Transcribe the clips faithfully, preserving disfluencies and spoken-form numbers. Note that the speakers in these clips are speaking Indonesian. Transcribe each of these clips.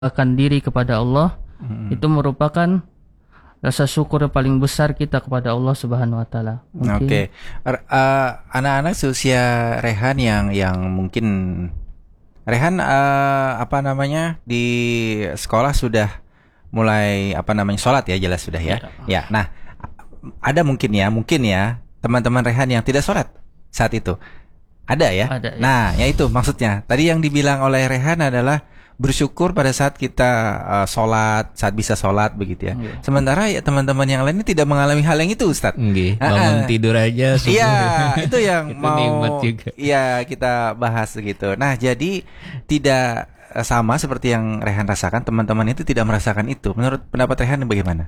akan diri kepada Allah, Hmm. itu merupakan rasa syukur yang paling besar kita kepada Allah Subhanahu wa taala. Oke. Okay. Uh, anak-anak seusia Rehan yang yang mungkin Rehan uh, apa namanya di sekolah sudah mulai apa namanya sholat ya, jelas sudah ya. Ya. Nah, ada mungkin ya, mungkin ya teman-teman Rehan yang tidak sholat saat itu. Ada ya? Ada, ya. Nah, ya itu maksudnya. Tadi yang dibilang oleh Rehan adalah bersyukur pada saat kita uh, sholat, saat bisa sholat begitu ya. Iya. Sementara ya teman-teman yang lain ini tidak mengalami hal yang itu, Ustadz. Nggih, bangun Ah, ah. tidur aja subuh. Iya, itu yang Itu mau nikmat juga. iya kita bahas gitu. Nah, jadi tidak eh, sama seperti yang Rehan rasakan, teman-teman itu tidak merasakan itu. Menurut pendapat Rehan bagaimana?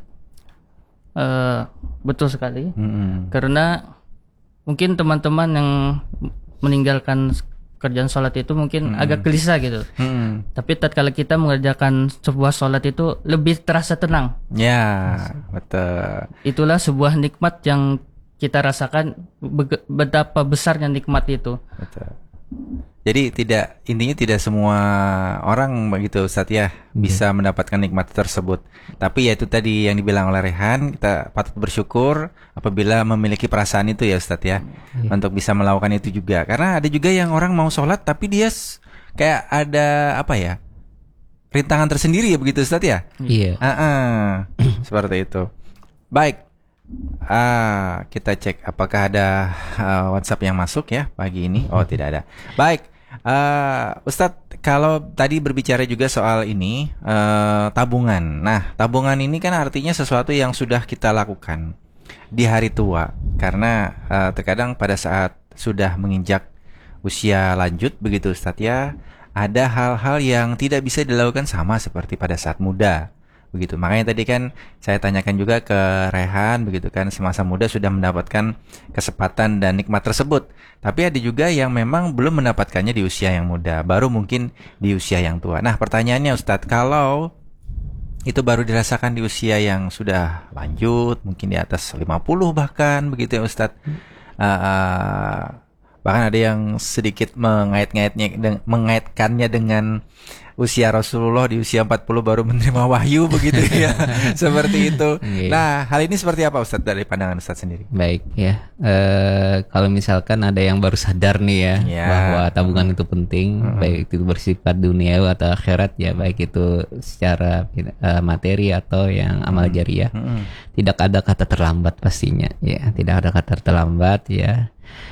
Eh, betul sekali. Mm-mm. Karena mungkin teman-teman yang meninggalkan kerjaan sholat itu mungkin Hmm. agak gelisah gitu. Mm-mm. Tapi tatkala kita mengerjakan sebuah sholat itu lebih terasa tenang. Ya, betul. Itulah sebuah nikmat yang kita rasakan, bege- betapa besarnya nikmat itu. Betul. Jadi tidak intinya tidak semua orang begitu Ustaz ya bisa mendapatkan nikmat tersebut. Tapi ya itu tadi yang dibilang oleh Rehan, kita patut bersyukur apabila memiliki perasaan itu ya Ustaz ya, untuk bisa melakukan itu juga. Karena ada juga yang orang mau sholat tapi dia s- kayak ada apa ya, rintangan tersendiri ya begitu Ustaz ya. Iya. Ah, ah. Seperti itu. Baik. Ah, kita cek apakah ada ah, WhatsApp yang masuk ya pagi ini. Oh, tidak ada. Baik. Ah, Ustadz, kalau tadi berbicara juga soal ini eh, tabungan. Nah, tabungan ini kan artinya sesuatu yang sudah kita lakukan di hari tua. Karena eh, terkadang pada saat sudah menginjak usia lanjut begitu Ustadz ya, ada hal-hal yang tidak bisa dilakukan sama seperti pada saat muda. Begitu. Makanya tadi kan saya tanyakan juga ke Rehan begitu kan, semasa muda sudah mendapatkan kesempatan dan nikmat tersebut. Tapi ada juga yang memang belum mendapatkannya di usia yang muda, baru mungkin di usia yang tua. Nah, pertanyaannya Ustadz, kalau itu baru dirasakan di usia yang sudah lanjut, mungkin di atas lima puluh bahkan begitu ya Ustadz. Uh, uh, bahkan ada yang sedikit mengait-ngaitnya deng- mengaitkannya dengan usia Rasulullah di usia empat puluh baru menerima wahyu begitu ya. Seperti itu. Iya. Nah, hal ini seperti apa Ustadz dari pandangan Ustadz sendiri? Baik ya. Eh kalau misalkan ada yang baru sadar nih ya, Ya. bahwa tabungan itu penting, Hmm. baik itu bersifat dunia atau akhirat ya, baik itu secara eh, materi atau yang amal jariah. Mm-mm. Tidak ada kata terlambat pastinya ya, tidak ada kata terlambat ya.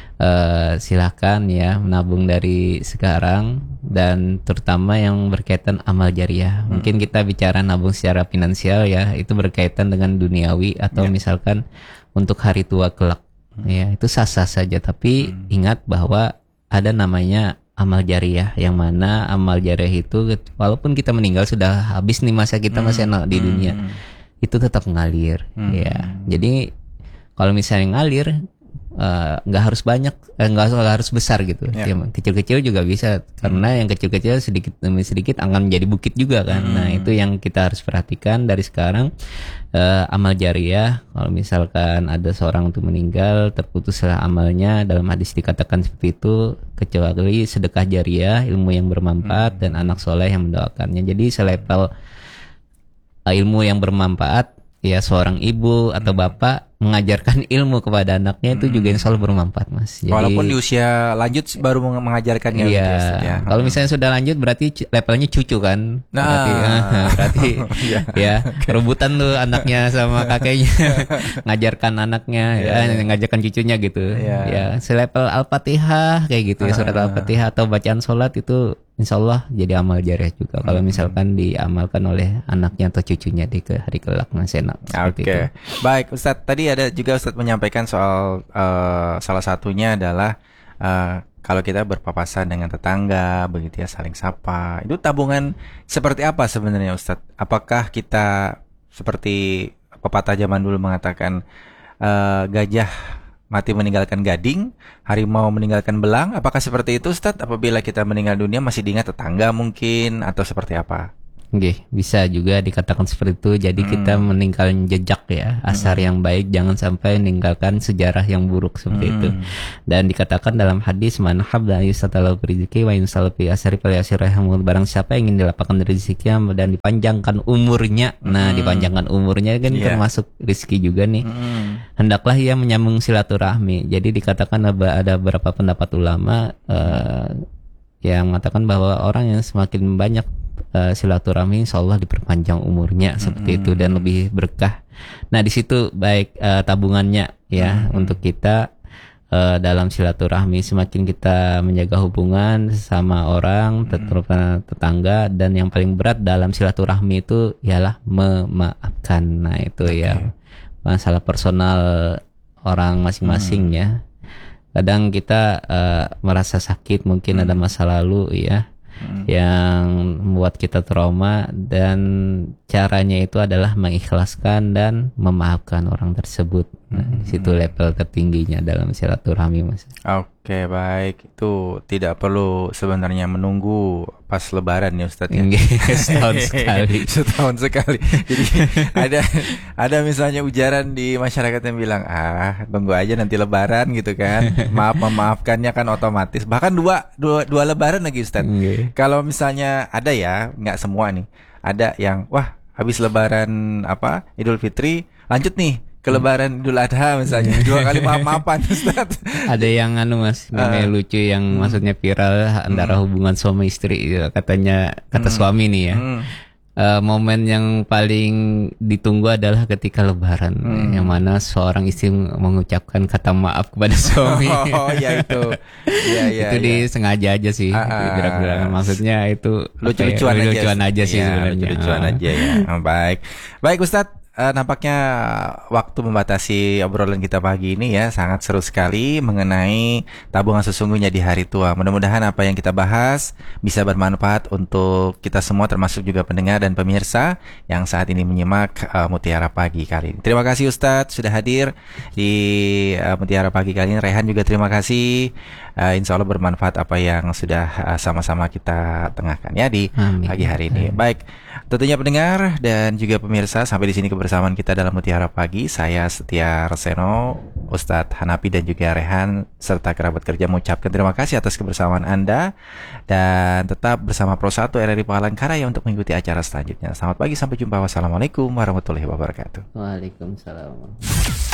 Eh, silahkan ya menabung dari sekarang, dan terutama yang berkaitan amal jariah. Mungkin kita bicara nabung secara finansial ya, itu berkaitan dengan duniawi atau misalkan untuk hari tua kelak ya, itu sah-sah saja. Tapi ingat bahwa ada namanya amal jariah, yang mana amal jariah itu walaupun kita meninggal sudah habis nih masa kita masih enak di dunia, itu tetap ngalir ya. Jadi kalau misalnya ngalir eh, nggak harus banyak, eh, nggak nggak harus besar gitu. Ya. Ya, kecil-kecil juga bisa, karena yang kecil-kecil sedikit demi sedikit akan menjadi bukit juga kan. Nah itu yang kita harus perhatikan dari sekarang. Eh, amal jariah, kalau misalkan ada seorang itu meninggal, terputuslah amalnya, dalam hadis dikatakan seperti itu, kecuali sedekah jariah, ilmu yang bermanfaat, dan anak soleh yang mendoakannya. Jadi selevel eh, ilmu yang bermanfaat ya, seorang ibu atau bapak mengajarkan ilmu kepada anaknya itu juga insya Allah bermanfaat, Mas. Jadi, Walaupun di usia lanjut baru meng- mengajarkannya iya, gitu ya, Ustadz, ya. kalau misalnya sudah lanjut berarti c- levelnya cucu kan. Nah. Berarti, berarti Iya. ya rebutan tuh anaknya sama kakeknya, ngajarkan anaknya ya, ngajarkan cucunya gitu. Iya. Ya, selevel Al-Fatihah kayak gitu ya, surat Al-Fatihah atau bacaan sholat itu insya Allah jadi amal jariah juga. Kalau misalkan diamalkan oleh anaknya atau cucunya di ke hari kelak, masih enak. Seperti Oke, itu. baik Ustadz. Tadi ada juga Ustadz menyampaikan soal eh, salah satunya adalah eh, kalau kita berpapasan dengan tetangga, begitu ya, saling sapa. Itu tabungan seperti apa sebenarnya Ustadz? Apakah kita seperti pepatah zaman dulu mengatakan eh, gajah mati meninggalkan gading, harimau meninggalkan belang? Apakah seperti itu Ustadz? Apabila kita meninggal dunia masih diingat tetangga mungkin, atau seperti apa? Nggih, bisa juga dikatakan seperti itu. Jadi Hmm. kita meninggalkan jejak ya, asar yang baik, jangan sampai meninggalkan sejarah yang buruk seperti itu. Hmm. Dan dikatakan dalam hadis, man habla yusatalau rizki wa yunsal fi asari fal yasirahmu, barang siapa yang ingin dilapangkan rezekinya dan dipanjangkan umurnya. Nah, Hmm. dipanjangkan umurnya kan Iya. termasuk rezeki juga nih. Hmm. Hendaklah ia menyambung silaturahmi. Jadi dikatakan ada, ada beberapa pendapat ulama eh, yang mengatakan bahwa orang yang semakin banyak uh, silaturahmi, insya Allah diperpanjang umurnya seperti itu dan lebih berkah. Nah di situ baik uh, tabungannya ya Mm-hmm. untuk kita uh, dalam silaturahmi, semakin kita menjaga hubungan sama orang, terutama tetangga, dan yang paling berat dalam silaturahmi itu ialah memaafkan. Nah itu ya masalah personal orang masing-masing ya. Kadang kita uh, merasa sakit, mungkin ada masa lalu ya Hmm. yang membuat kita trauma, dan caranya itu adalah mengikhlaskan dan memaafkan orang tersebut. Nah, di situ level tertingginya dalam silaturahmi, Mas. Oke, baik. Itu tidak perlu sebenarnya menunggu pas lebaran ya Ustadz ya. Setahun sekali. Setahun sekali. Jadi ada ada misalnya ujaran di masyarakat yang bilang, ah tunggu aja nanti lebaran gitu kan. Maaf memaafkannya kan otomatis. Bahkan dua dua, dua lebaran lagi Ustadz. Nggih. Kalau misalnya ada ya, nggak semua nih. Ada yang wah habis lebaran apa Idul Fitri lanjut nih ke lebaran Idul Adha misalnya. Dua kali maaf-maafan Ustadz. Ada yang anu Mas, namanya lucu yang maksudnya viral antara hubungan suami istri ya, katanya kata suami nih ya. Hmm. Eh, momen yang paling ditunggu adalah ketika lebaran, yang mana seorang istri mengucapkan kata maaf kepada suami. Oh ya itu. Iya iya. Itu iya. disengaja aja sih, Ah, ah. gerak-gerakan, maksudnya itu Lucu-lucuan apa ya, aja. lucu-lucuan aja sih Iya, sebenarnya. lucu-lucuan Ah. aja ya. Oh, baik. Baik Ustadz, eh, nampaknya waktu membatasi obrolan kita pagi ini ya, sangat seru sekali mengenai tabungan sesungguhnya di hari tua. Mudah-mudahan apa yang kita bahas bisa bermanfaat untuk kita semua, termasuk juga pendengar dan pemirsa yang saat ini menyimak eh, Mutiara Pagi kali ini. Terima kasih Ustadz sudah hadir di eh, Mutiara Pagi kali ini. Rehan juga terima kasih. Eh, insya Allah bermanfaat apa yang sudah eh, sama-sama kita tengahkan ya di Amin. pagi hari ini. Baik, tentunya pendengar dan juga pemirsa, sampai di sini kebersamaan kita dalam Mutiara Pagi. Saya Setia Reseno, Ustadz Hanapi dan juga Rehan serta kerabat kerja mengucapkan terima kasih atas kebersamaan Anda, dan tetap bersama Pro satu R R I Palangkaraya untuk mengikuti acara selanjutnya. Selamat pagi, sampai jumpa. Wassalamualaikum warahmatullahi wabarakatuh. Waalaikumsalam.